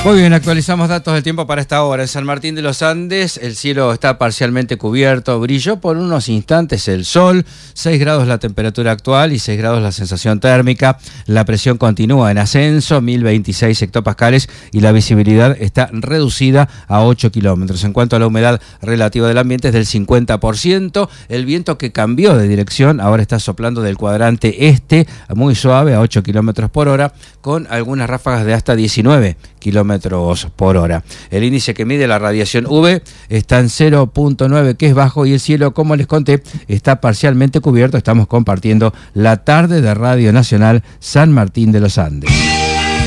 Muy bien, actualizamos datos del tiempo para esta hora. En San Martín de los Andes el cielo está parcialmente cubierto, brilló por unos instantes el sol, 6 grados la temperatura actual y 6 grados la sensación térmica. La presión continúa en ascenso, 1026 hectopascales y la visibilidad está reducida a 8 kilómetros. En cuanto a la humedad relativa del ambiente es del 50%. El viento que cambió de dirección ahora está soplando del cuadrante este, muy suave, a 8 kilómetros por hora, con algunas ráfagas de hasta 19 kilómetros por hora. El índice que mide la radiación UV está en 0.9, que es bajo, y el cielo, como les conté, está parcialmente cubierto. Estamos compartiendo la tarde de Radio Nacional San Martín de los Andes.